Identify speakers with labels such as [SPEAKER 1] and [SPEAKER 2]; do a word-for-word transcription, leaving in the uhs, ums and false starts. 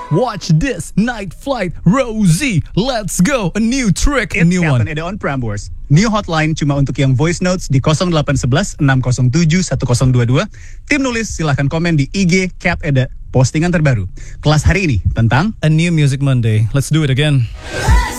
[SPEAKER 1] Watch this night flight, Rosie. Let's go, a new trick, a
[SPEAKER 2] It's
[SPEAKER 1] new
[SPEAKER 2] Captain
[SPEAKER 1] one.
[SPEAKER 2] Edo on Prambors. New hotline cuma untuk yang voice notes di nol delapan satu satu enam nol tujuh satu nol dua dua. Tim nulis silahkan komen di I G Cap Eda. Postingan terbaru kelas hari ini tentang
[SPEAKER 1] A new music Monday. Let's do it again.